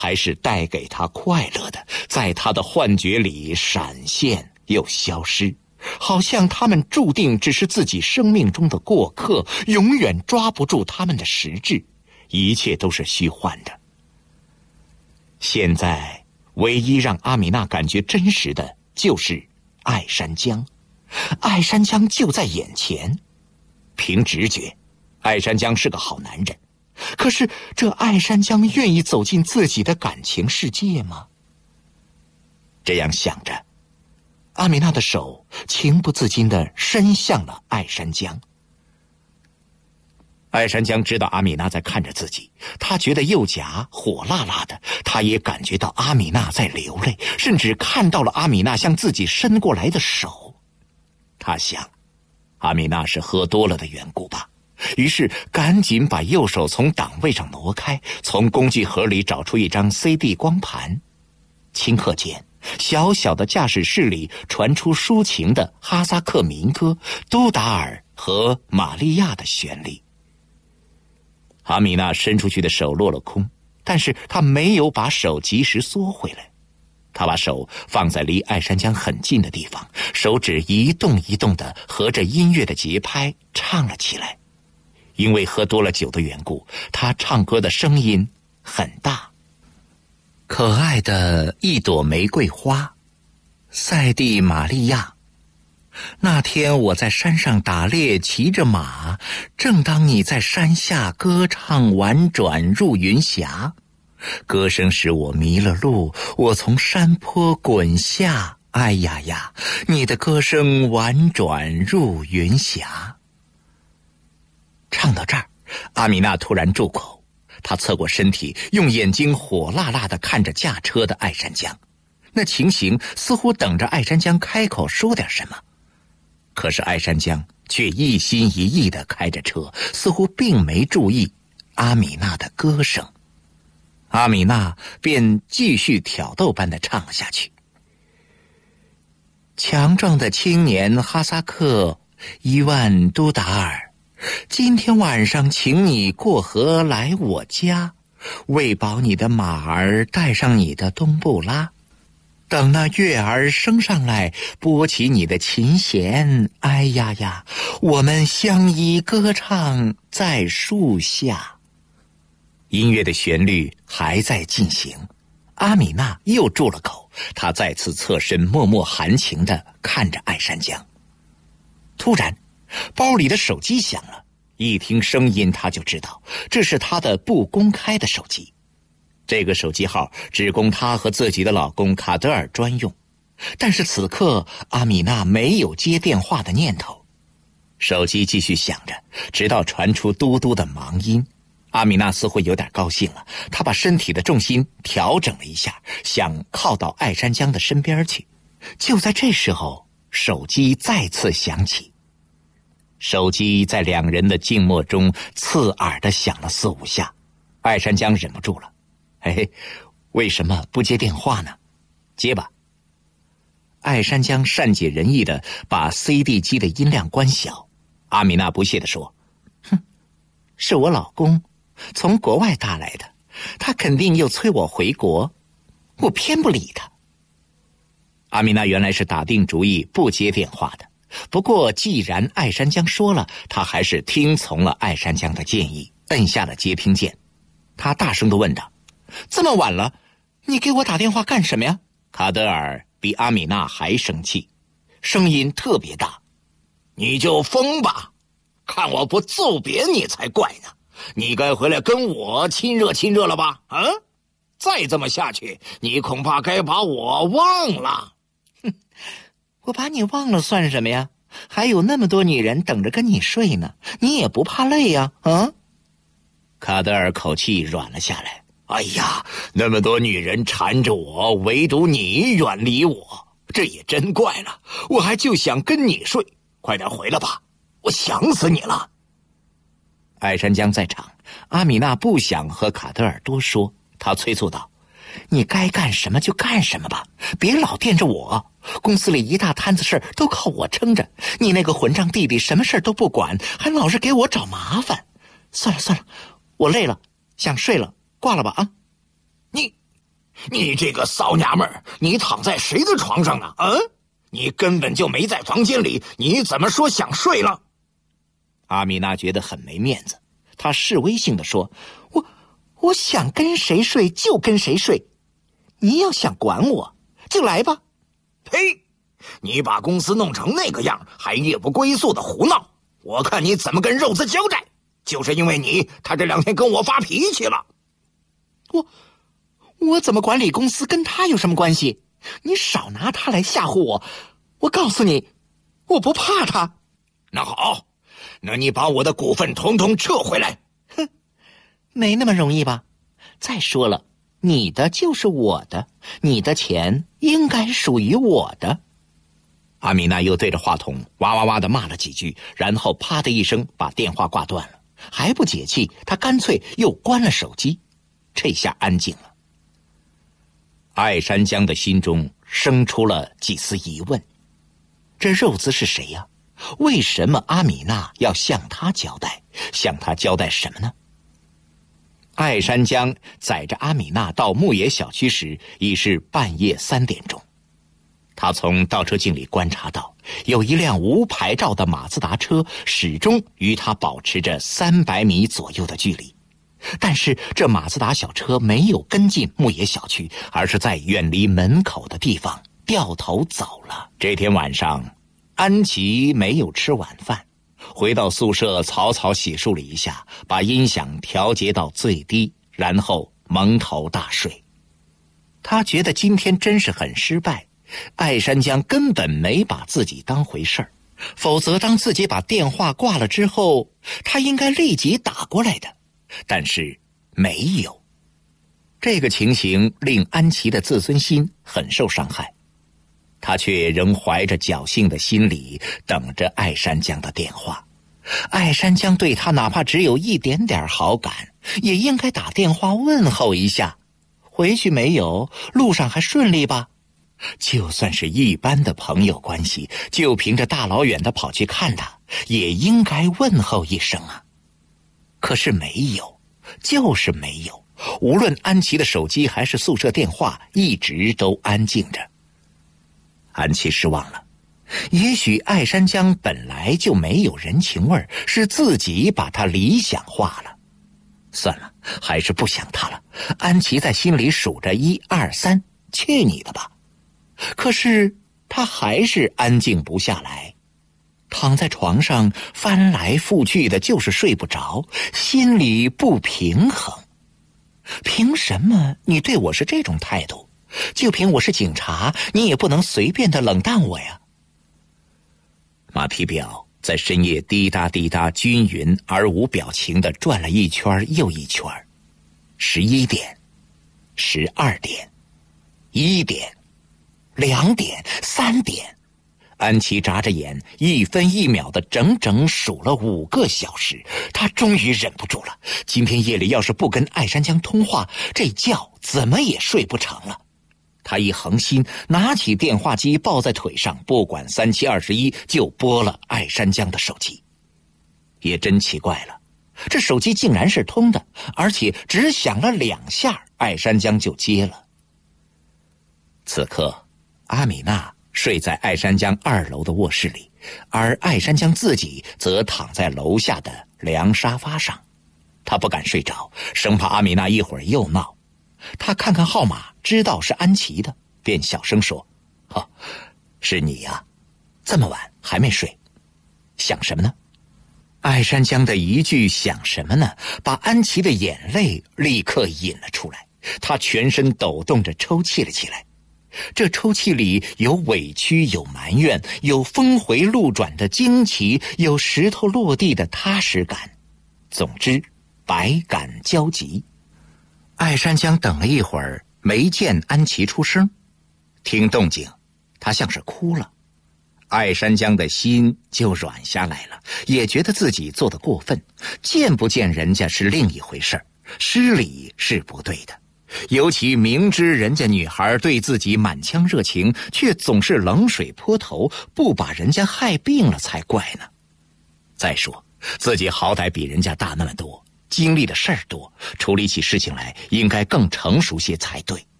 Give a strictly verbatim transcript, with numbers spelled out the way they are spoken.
还是带给他快乐的，在他的幻觉里闪现又消失，好像他们注定只是自己生命中的过客，永远抓不住他们的实质，一切都是虚幻的。现在唯一让阿米娜感觉真实的就是爱山江，爱山江就在眼前。凭直觉，爱山江是个好男人，可是这爱山江愿意走进自己的感情世界吗？这样想着，阿米娜的手情不自禁地伸向了爱山江。爱山江知道阿米娜在看着自己，他觉得右颊火辣辣的，他也感觉到阿米娜在流泪，甚至看到了阿米娜向自己伸过来的手。他想，阿米娜是喝多了的缘故吧，于是赶紧把右手从档位上挪开，从工具盒里找出一张 C D 光盘。顷刻间，小小的驾驶室里传出抒情的哈萨克民歌《都达尔和玛利亚》的旋律。阿米娜伸出去的手落了空，但是她没有把手及时缩回来。她把手放在离爱山江很近的地方，手指一动一动地合着音乐的节拍唱了起来。因为喝多了酒的缘故，她唱歌的声音很大。可爱的一朵玫瑰花，赛蒂玛利亚。那天我在山上打猎，骑着马，正当你在山下歌唱婉转入云霞，歌声使我迷了路，我从山坡滚下，哎呀呀，你的歌声婉转入云霞。唱到这儿，阿米娜突然住口，她侧过身体，用眼睛火辣辣地看着驾车的爱山江，那情形似乎等着爱山江开口说点什么。可是爱山江却一心一意地开着车，似乎并没注意阿米娜的歌声。阿米娜便继续挑逗般地唱了下去。强壮的青年哈萨克伊万都达尔，今天晚上请你过河来我家，喂饱你的马儿，带上你的冬布拉，等那月儿升上来，拨起你的琴弦，哎呀呀，我们相依歌唱在树下。音乐的旋律还在进行，阿米娜又住了口，她再次侧身默默含情地看着爱山江。突然包里的手机响了，一听声音她就知道这是她的不公开的手机。这个手机号只供她和自己的老公卡德尔专用，但是此刻阿米娜没有接电话的念头。手机继续响着，直到传出嘟嘟的忙音。阿米娜似乎有点高兴了，她把身体的重心调整了一下，想靠到爱山江的身边去。就在这时候，手机再次响起。手机在两人的静默中刺耳地响了四五下。爱山江忍不住了，嘿，为什么不接电话呢？接吧。爱山江善解人意地把 C D 机的音量关小。阿米娜不屑地说，哼，是我老公从国外打来的，他肯定又催我回国，我偏不理他。阿米娜原来是打定主意不接电话的，不过既然爱山江说了，她还是听从了爱山江的建议，摁下了接听键。她大声地问道，这么晚了，你给我打电话干什么呀？卡德尔比阿米娜还生气，声音特别大，你就疯吧，看我不揍扁你才怪呢。你该回来跟我亲热亲热了吧？啊，再这么下去，你恐怕该把我忘了。哼，我把你忘了算什么呀？还有那么多女人等着跟你睡呢，你也不怕累呀？啊？卡德尔口气软了下来。哎呀，那么多女人缠着我，唯独你远离我，这也真怪了。我还就想跟你睡，快点回来吧，我想死你了。爱山江在场，阿米娜不想和卡德尔多说，她催促道，你该干什么就干什么吧，别老惦着我，公司里一大摊子事儿都靠我撑着，你那个混账弟弟什么事儿都不管，还老是给我找麻烦。算了算了，我累了，想睡了，挂了吧啊！你你这个骚娘们儿，你躺在谁的床上呢？嗯，你根本就没在房间里，你怎么说想睡了？ 阿米娜觉得很没面子，她示威性地说：我我想跟谁睡就跟谁睡，你要想管我就来吧。 呸！你把公司弄成那个样，还夜不归宿的胡闹，我看你怎么跟肉子交代。就是因为你，他这两天跟我发脾气了。 我我怎么管理公司跟他有什么关系？你少拿他来吓唬我，我告诉你，我不怕他。 那好，那你把我的股份统统撤回来。 哼，没那么容易吧？再说了，你的就是我的，你的钱应该属于我的。阿米娜又对着话筒哇哇哇地骂了几句，然后啪的一声把电话挂断了。还不解气，她干脆又关了手机。这下安静了。艾山江的心中生出了几丝疑问：这肉孜是谁呀？为什么阿米娜要向他交代？向他交代什么呢？艾山江载着阿米娜到牧野小区时已是半夜三点钟。他从倒车镜里观察到，有一辆无牌照的马自达车始终与他保持着三百米左右的距离。但是这马自达小车没有跟进牧野小区，而是在远离门口的地方掉头走了。这天晚上，安琪没有吃晚饭，回到宿舍草草洗漱了一下，把音响调节到最低，然后蒙头大睡。他觉得今天真是很失败，艾山江根本没把自己当回事儿，否则当自己把电话挂了之后，他应该立即打过来的。但是没有。这个情形令安琪的自尊心很受伤害，他却仍怀着侥幸的心理等着艾山江的电话。艾山江对他哪怕只有一点点好感，也应该打电话问候一下，回去没有？路上还顺利吧？就算是一般的朋友关系，就凭着大老远的跑去看他，也应该问候一声啊。可是没有，就是没有。无论安琪的手机还是宿舍电话，一直都安静着。安琪失望了，也许艾山江本来就没有人情味儿，是自己把他理想化了。算了，还是不想他了。安琪在心里数着一二三，去你的吧。可是他还是安静不下来。躺在床上翻来覆去的，就是睡不着，心里不平衡。凭什么你对我是这种态度？就凭我是警察，你也不能随便的冷淡我呀。马蹄表在深夜滴答滴答均匀而无表情地转了一圈又一圈。十一点，十二点，一点，两点，三点。安琪眨着眼，一分一秒的整整数了五个小时，他终于忍不住了。今天夜里要是不跟艾山江通话，这觉怎么也睡不成了。他一横心，拿起电话机抱在腿上，不管三七二十一，就拨了艾山江的手机。也真奇怪了，这手机竟然是通的，而且只响了两下，艾山江就接了。此刻，阿米娜睡在艾山江二楼的卧室里，而艾山江自己则躺在楼下的凉沙发上。他不敢睡着，生怕阿米娜一会儿又闹。他看看号码，知道是安琪的，便小声说：哦，是你呀，这么晚还没睡，想什么呢？艾山江的一句想什么呢，把安琪的眼泪立刻引了出来，他全身抖动着抽泣了起来。这抽泣里有委屈，有埋怨，有峰回路转的惊奇，有石头落地的踏实感，总之百感交集。艾山江等了一会儿，没见安琪出声，听动静，他像是哭了。艾山江的心就软下来了，也觉得自己做得过分，见不见人家是另一回事儿，失礼是不对的。尤其明知人家女孩对自己满腔热情，却总是冷水泼头，不把人家害病了才怪呢。再说自己好歹比人家大那么多，经历的事儿多，处理起事情来应该更成熟些才对。